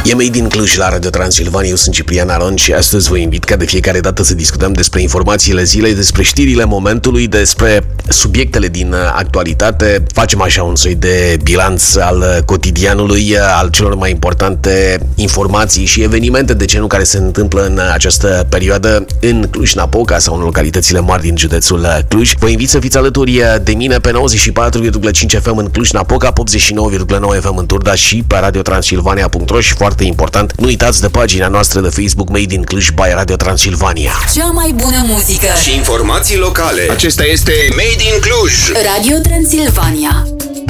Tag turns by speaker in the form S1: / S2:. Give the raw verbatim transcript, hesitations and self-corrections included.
S1: E Made in Cluj la Radio Transilvania, eu sunt Ciprian Aron și astăzi vă invit ca de fiecare dată să discutăm despre informațiile zilei, despre știrile momentului, despre subiectele din actualitate. Facem așa un soi de bilanț al cotidianului, al celor mai importante informații și evenimente, de ce nu, care se întâmplă în această perioadă în Cluj-Napoca sau în localitățile mari din județul Cluj. Vă invit să fiți alături de mine pe nouăzeci și patru virgulă cinci F M în Cluj-Napoca, pe optzeci și nouă virgulă nouă F M în Turda și pe radio transilvania punct ro și, foarte important, nu uitați de pagina noastră de Facebook Made in Cluj by Radio Transilvania.
S2: Cea mai bună muzică
S3: și informații locale. Acesta este Made in Cluj.
S2: Radio Transilvania.